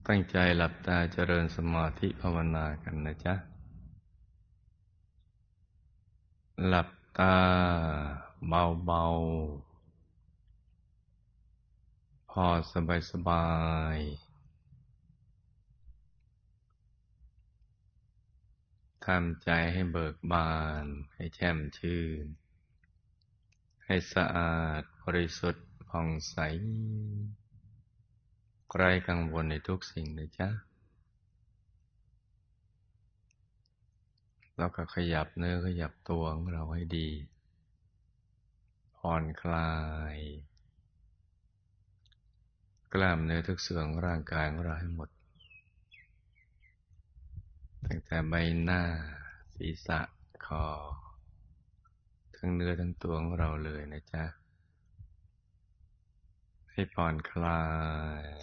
ตั้งใจหลับตาเจริญสมาธิภาวนากันนะจ๊ะหลับตาเบาๆพอสบายๆทำใจให้เบิกบานให้แช่มชื่นให้สะอาดบริสุทธิ์ผ่องใสไร้กังวลในทุกสิ่งนะจ๊ะแล้วก็ขยับเนื้อขยับตัวของเราให้ดีผ่อนคลายกล้ามเนื้อทุกส่วนของร่างกายของเราให้หมดตั้งแต่ใบหน้าศีรษะคอทั้งเนื้อทั้งตัวของเราเลยนะจ๊ะให้ผ่อนคลาย